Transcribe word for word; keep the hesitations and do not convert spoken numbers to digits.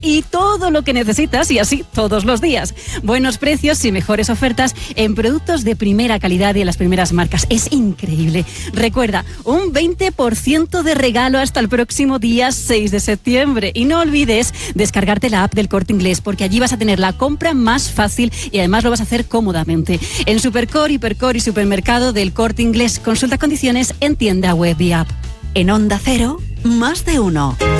y todo lo que necesitas, y así todos los días. Buenos precios y mejores ofertas en productos de primera calidad y en las primeras marcas. Es increíble. Recuerda, un veinte por ciento de regalo hasta el próximo día seis de septiembre. Y no olvides descargarte la app del Corte Inglés, porque allí vas a tener la compra más fácil y además lo vas a hacer cómodamente. En Supercore, Hipercore y Supermercado del Corte Inglés. Consulta condiciones en tienda web y app. En Onda Cero, más de uno.